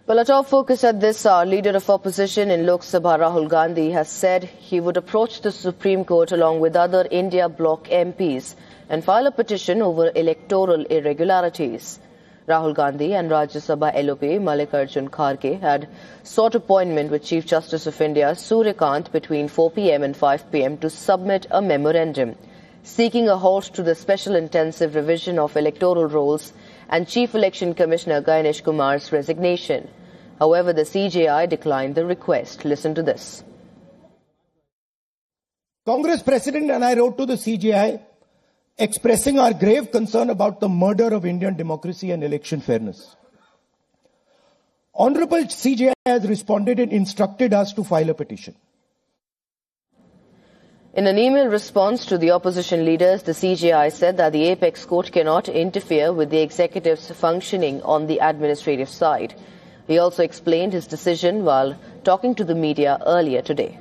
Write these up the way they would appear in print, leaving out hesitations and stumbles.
Well, our top focus at this hour, leader of opposition in Lok Sabha Rahul Gandhi has said he would approach the Supreme Court along with other India bloc MPs and file a petition over electoral irregularities. Rahul Gandhi and Rajya Sabha LOP Mallikarjun Kharge had sought appointment with Chief Justice of India Surya Kant between 4 p.m. and 5 p.m. to submit a memorandum seeking a halt to the special intensive revision of electoral rolls and Chief Election Commissioner Ganesh Kumar's resignation. However, the CJI declined the request. Listen to this. Congress President and I wrote to the CJI expressing our grave concern about the murder of Indian democracy and election fairness. Honorable CJI has responded and instructed us to file a petition. In an email response to the opposition leaders, the CJI said that the apex court cannot interfere with the executive's functioning on the administrative side. He also explained his decision while talking to the media earlier today.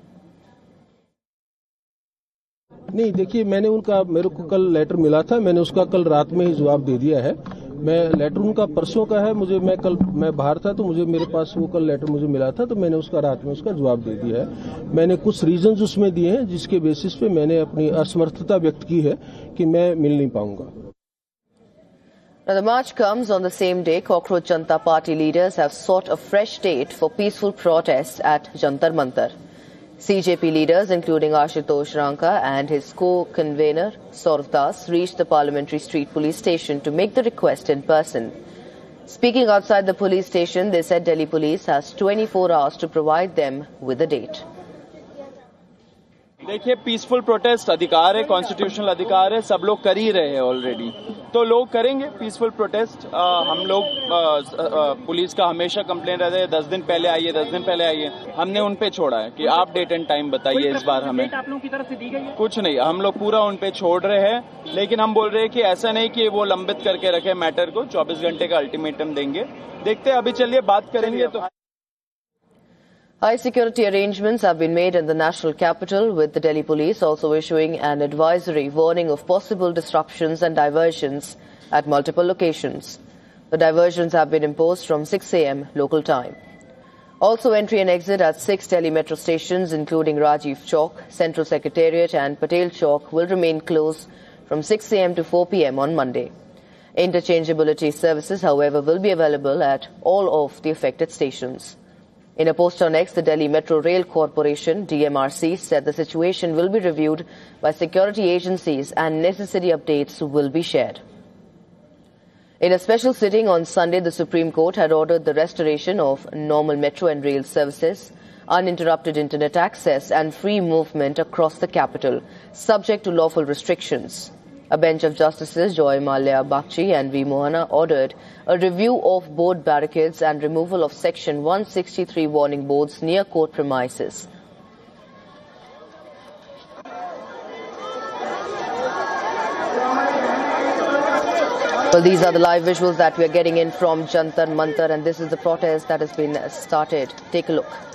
नहीं देखिए मेरे को कल letter मिला था मैंने उसका कल रात में ही जवाब दे दिया है मैं लेटर उनका परसों का है मैं बाहर था तो मेरे पास वो कल लेटर मुझे मिला था तो मैंने उसका रात में उसका जवाब दे दिया है मैंने कुछ रीजंस उसमें दिए हैं जिसके बेसिस पे मैंने अपनी असमर्थता व्यक्त की है कि मैं मिल नहीं पाऊंगा. Now, the march comes on the same day Cockroach Janata Party leaders have sought a fresh date for peaceful protests at Jantar Mantar. CJP leaders, including Ashutosh Ranka and his co-convener Saurav Das, reached the Parliamentary Street Police Station to make the request in person. Speaking outside the police station, they said Delhi Police has 24 hours to provide them with a date. देखिए peaceful protest अधिकार है constitutional अधिकार है सब लोग कर ही रहे हैं ऑलरेडी तो लोग करेंगे पीसफुल प्रोटेस्ट हम लोग पुलिस का हमेशा कंप्लेन रहता है 10 दिन पहले आइए हमने उन पे छोड़ा है कि आप डेट एंड टाइम बताइए इस बार हमें आप लोगों की तरफ से दी गई है कुछ नहीं हम लोग पूरा उन पे छोड़ रहे हैं लेकिन हम बोल रहे हैं कि ऐसा नहीं कि वो लंबित करके रखे मैटर को 24 घंटे का अल्टीमेटम देंगे देखते हैं अभी चलिए बात करेंगे तो High security arrangements have been made in the national capital, with the Delhi police also issuing an advisory warning of possible disruptions and diversions at multiple locations. The diversions have been imposed from 6 a.m. local time. Also, entry and exit at 6 Delhi metro stations, including Rajiv Chowk, Central Secretariat and Patel Chowk, will remain closed from 6 a.m. to 4 p.m. on Monday. Interchangeability services, however, will be available at all of the affected stations. In a post on X, the Delhi Metro Rail Corporation, DMRC, said the situation will be reviewed by security agencies and necessary updates will be shared. In a special sitting on Sunday, the Supreme Court had ordered the restoration of normal metro and rail services, uninterrupted internet access and free movement across the capital, subject to lawful restrictions. A bench of Justices Joy Malya Bagchi and V. Mohana ordered a review of board barricades and removal of Section 163 warning boards near court premises. Well, these are the live visuals that we are getting in from Jantar Mantar, and this is the protest that has been started. Take a look.